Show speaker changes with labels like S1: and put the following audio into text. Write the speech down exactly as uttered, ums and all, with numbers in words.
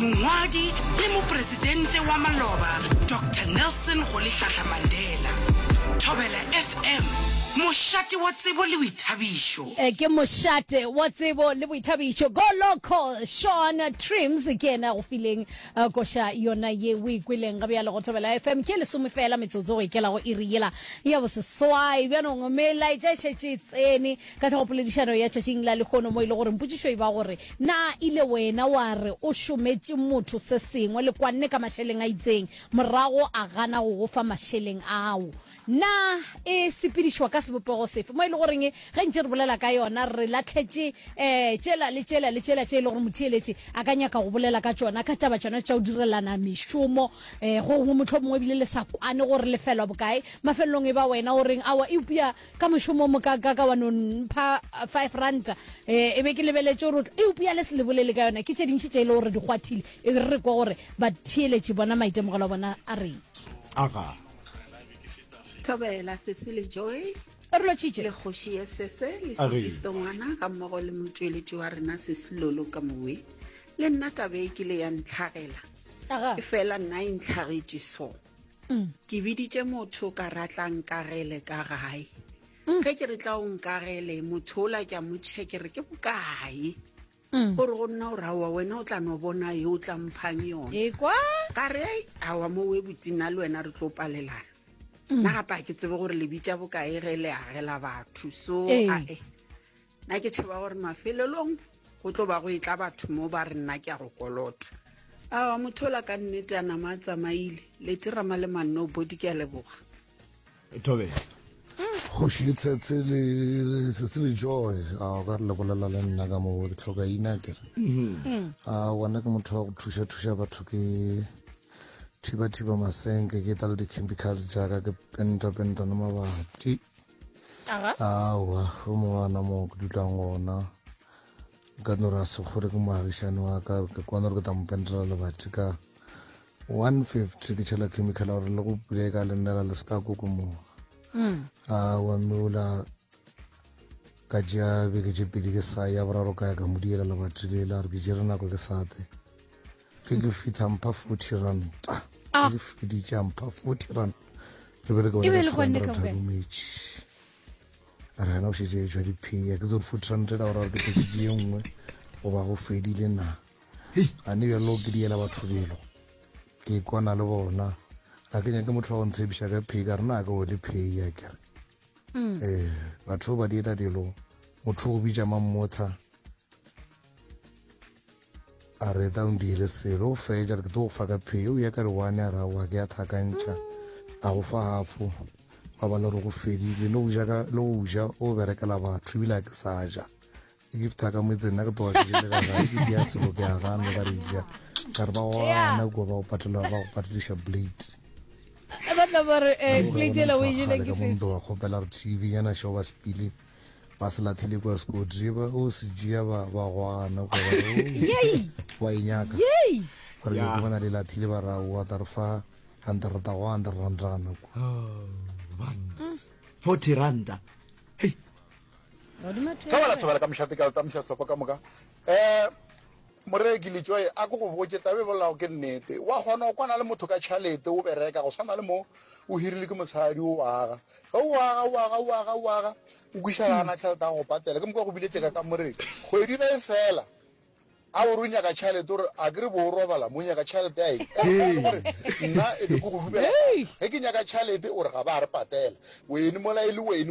S1: mongwadi le mopresidente wa maloba Doctor Nelson Rolihlahla Mandela. Thobela F M, moshate wa tsebo le boithabišo.
S2: Eh ke moshate wa tsebo le boithabišo. Go local Sean Trims again go feeling go sha yona ye we kwileng ga bjalo go Thobela F M ke le some fela metsotso go ikela go iriela ya bo se swai bjano ngomela itse shetse tsene ka tlo poledishano ya tšatšing la lekgono mo ile gore mputshišo e ba gore na ile wena wa re o šometse motho se sengwe le kwanne ka masheleng a itseng morago a gana go go fa masheleng ao na e sepedišwa ka sebopego sefe mo ile goreng ge ntse re bolela ka yona re latlhetse eh tšela le tšela le tšela tše ile gore motheeletše a ka nyaka go bolela ka tšona ka taba tšona tša o direlana mešomo eh go go motho mongwe bile le sa kwane gore le felwa bokae mafelong e ba wena goreng awa e upia ka mošomo mo ka ka wa non pa five rand eh e be ke lebeletse gore e upia le se le bolele ka yona ke tše dintši tše ile gore di gwathile e re kwa gore ba theeletše bona maitemogelo bona a re
S3: aga
S4: Thobela Cecile Joy
S2: re lo tšitše
S4: le kgoši ye sese le setisto ngwana ga mmogo le motsweletši wa rena Sesilolo ka mowe le nna tabe ke le ya ntlhagela
S2: aga
S4: e fela nna e ntlhagetše so ke biditše motho ka ratlang kagele ka gae ge ke re tla o nkagele motho ola ke a mo tšhekere ke bokae gore go nna o rawa wena o tla no bona yo o tla mphang yone
S2: e kwa
S4: ka re awa mo webutina le wena re tlo palelana nna gapa ke tsebe gore le bitša bokae ge le agela batho so ae nna ke tšheba gore mafelelong go tlo ba go e tla batho mo ba re nna ke a go kolota awa motho ola ka nnete a nama a tsamaile le terama le manno body ke a leboga
S3: Thobela
S5: kgoši tshetse le Cecile Joy a ka re le bolela le nna ka mo re tlhoka ina ke a wana ke motho wa go thuša thuša batho ke thiba thiba masenke ke tla le di-chemical jaaka ke penta-penta no mabati
S2: aga
S5: awa o mo wana mo ke dutlang gona ka no ra se gore ke moagišane wa ka ke kwana re ke tla mpentela lebati ka one fifty ke tšhela chemical gore le go pule ka le nnela le se ka kokomoga awa mme ola ka tšea beke tše pedi ke sa ya boraro ka ya ka mo diela lebati le la re ke jere nako ke sate ke ke fitha mpha forty ranta ke feditša mpha forty rand re bere ka
S2: E be le
S5: wena
S2: kwanne ka bokae?
S5: tšhabometši a re yana o šetse e tšwa diphea ke tsone forty rand da gore ke teketse ye nngwe goba go fedile na a ne bjalo ke diela batho belo ke kwana le bona ga ke nyake motho wa go ntshebiša ka pay ka re na ka o le pay ya kere um batho ba diela dilo motho go bitša mammotha a re ta undiele selo o fetša re ke to go fa ka pay o ya ka re one a rawa ke ya thakantšha a go fa hafo ba ba le gore go fedile le o ja o berekela batho ebile a ke sa ja e gifta ka moetse nna ke toga ke jele ka gae ke dia selo ke a gane ka re ja ka re ba gana kua ba go patela ba go patediša blade
S2: e batla bare eh plate la o jile ke
S5: ka mondo wa kgopela re T V yana šo ba spile ba se lathele kwa skotri ba o se dia ba ba gwana go ba
S2: yey
S5: wa inyaka
S2: yey
S5: gore ke bona le lathile ba ra wa ta re fa hundred ta go hundred rand rana ko
S3: forty randa hey
S6: tsawala tsawala ka mshate ka ta mshatso ka moka eh moreki le tšoe a go go botse tabe bolao ke nnete wa gona o kwana le motho ka tšhalete o bereka go sana le mo o hirile ke mosadi o aga ga o aga o aga o aga o aga o kušalana tšhalete a go patela ke moka go biletse ka ka moreki kgwedi ba e fela a o runya ka tšhalete gore a kere bo o robala mo nyaka tšhalete a ene gore nna e ke go fubela ge ke nyaka tšhalete o re ga ba re patela wene mola e le wene